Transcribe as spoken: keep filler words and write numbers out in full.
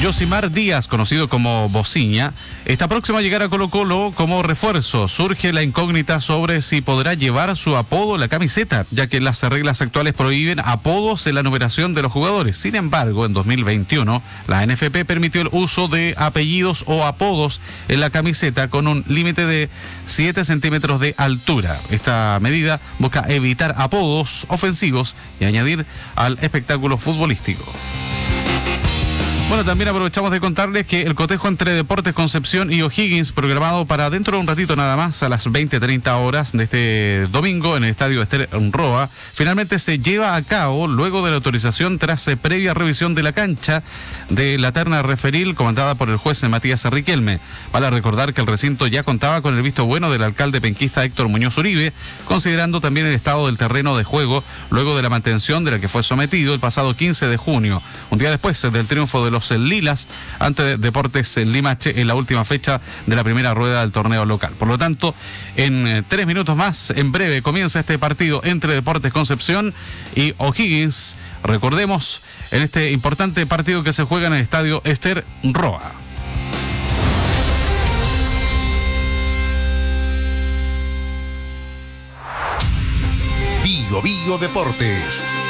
Yosimar Díaz, conocido como Bociña, está próximo a llegar a Colo-Colo como refuerzo. Surge la incógnita sobre si podrá llevar su apodo en la camiseta, ya que las reglas actuales prohíben apodos en la numeración de los jugadores. Sin embargo, en dos mil veintiuno, la N F P permitió el uso de apellidos o apodos en la camiseta con un límite de siete centímetros de altura. Esta medida busca evitar apodos ofensivos y añadir al espectáculo futbolístico. Bueno, también aprovechamos de contarles que el cotejo entre Deportes Concepción y O'Higgins, programado para dentro de un ratito nada más, a las veinte treinta horas de este domingo en el estadio Ester Roa, finalmente se lleva a cabo luego de la autorización tras eh, previa revisión de la cancha de la terna referil comandada por el juez Matías Riquelme. Vale recordar que el recinto ya contaba con el visto bueno del alcalde penquista Héctor Muñoz Uribe, considerando también el estado del terreno de juego luego de la mantención de la que fue sometido el pasado quince de junio, un día después del triunfo de los los Lilas ante Deportes Limache en la última fecha de la primera rueda del torneo local. Por lo tanto, en eh, tres minutos más, en breve, comienza este partido entre Deportes Concepción y O'Higgins. Recordemos, en este importante partido que se juega en el estadio Ester Roa. Bio Bio Deportes,